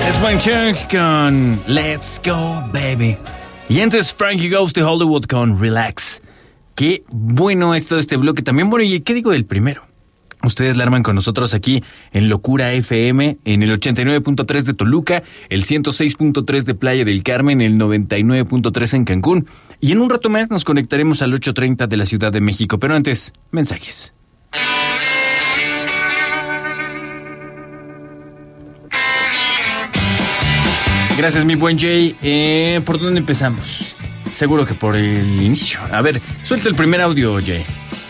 Wang Chung con Let's Go Baby. Y antes Frankie Goes to Hollywood con Relax. Qué bueno es todo este bloque también. Bueno, ¿y qué digo del primero? Ustedes la arman con nosotros aquí en Locura FM, en el 89.3 de Toluca, el 106.3 de Playa del Carmen, el 99.3 en Cancún. Y en un rato más nos conectaremos al 8:30 de la Ciudad de México. Pero antes, mensajes. Gracias, mi buen Jay. ¿Por dónde empezamos? Seguro que por el inicio. A ver, suelta el primer audio, Jay.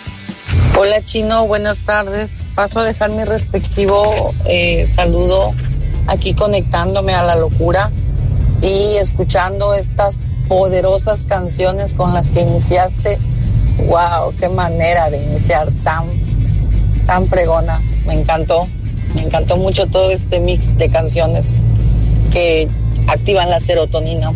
Hola, Chino, buenas tardes. Paso a dejar mi respectivo saludo aquí conectándome a la locura y escuchando estas poderosas canciones con las que iniciaste. ¡Wow! ¡Qué manera de iniciar tan fregona! Me encantó mucho todo este mix de canciones que activan la serotonina.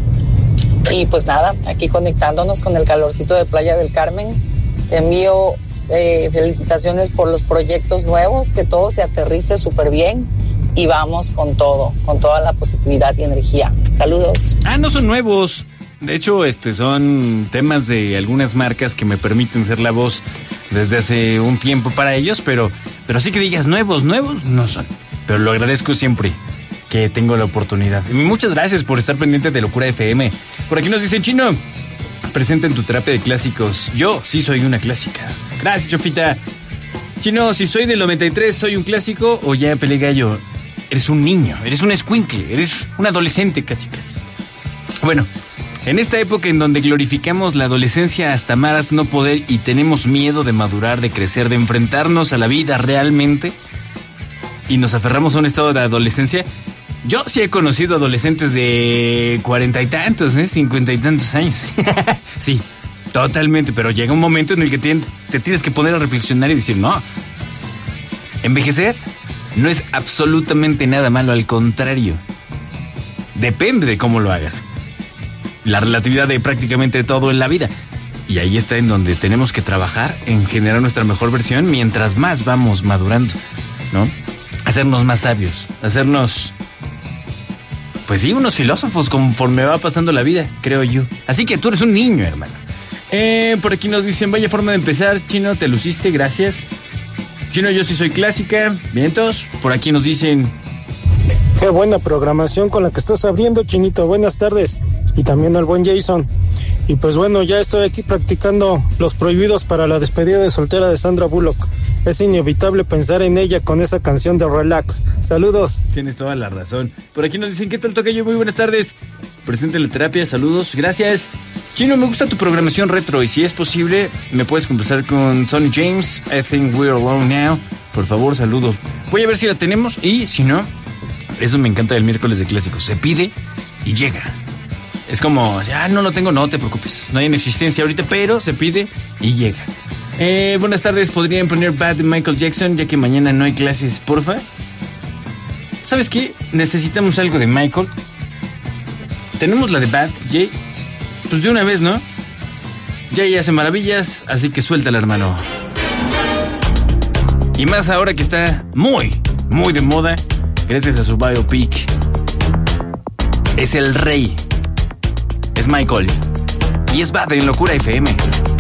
Y pues nada, aquí conectándonos con el calorcito de Playa del Carmen. Te envío felicitaciones por los proyectos nuevos, que todo se aterrice súper bien y vamos con todo, con toda la positividad y energía. Saludos. No son nuevos. De hecho, son temas de algunas marcas que me permiten ser la voz desde hace un tiempo para ellos, pero sí que digas nuevos no son. Pero lo agradezco siempre que tengo la oportunidad. Y muchas gracias por estar pendiente de Locura FM. Por aquí nos dicen, Chino, presenta en tu terapia de clásicos. Yo sí soy una clásica. Gracias, Chofita. Chino, si soy del 93, ¿soy un clásico o ya peleé gallo? Eres un niño, eres un escuincle, eres un adolescente casi. Bueno, en esta época en donde glorificamos la adolescencia hasta más no poder y tenemos miedo de madurar, de crecer, de enfrentarnos a la vida realmente y nos aferramos a un estado de adolescencia. Yo sí he conocido adolescentes de 40 y tantos, 50 y tantos años. Sí, totalmente, pero llega un momento en el que te tienes que poner a reflexionar y decir, no, envejecer no es absolutamente nada malo, al contrario. Depende de cómo lo hagas. La relatividad de prácticamente todo en la vida. Y ahí está en donde tenemos que trabajar en generar nuestra mejor versión mientras más vamos madurando, ¿no? Hacernos más sabios, hacernos... Pues sí, unos filósofos conforme va pasando la vida, creo yo. Así que tú eres un niño, hermano. Por aquí nos dicen, vaya forma de empezar, Chino, te luciste, gracias. Chino, yo sí soy clásica, vientos. Por aquí nos dicen... Qué buena programación con la que estás abriendo, Chinito. Buenas tardes. Y también al buen Jason. Y pues bueno, ya estoy aquí practicando los prohibidos para la despedida de soltera de Sandra Bullock. Es inevitable pensar en ella con esa canción de Relax. Saludos. Tienes toda la razón. Por aquí nos dicen, ¿qué tal, tocayo? Muy buenas tardes. Presente la terapia, saludos, gracias. Chino, me gusta tu programación retro y si es posible, me puedes conversar con Sonny James. I think we're alone now. Por favor, saludos. Voy a ver si la tenemos y si no... Eso me encanta del miércoles de clásicos. Se pide y llega. Es como, no lo tengo, no te preocupes. No hay en existencia ahorita, pero se pide y llega. Buenas tardes, ¿podrían poner Bad de Michael Jackson? Ya que mañana no hay clases, porfa. ¿Sabes qué? Necesitamos algo de Michael. Tenemos la de Bad, Jay. Pues de una vez, ¿no? Jay hace maravillas, así que suéltala, hermano. Y más ahora que está muy de moda. Gracias a su biopic. Es el rey. Es Michael. Y es Bad en Locura FM.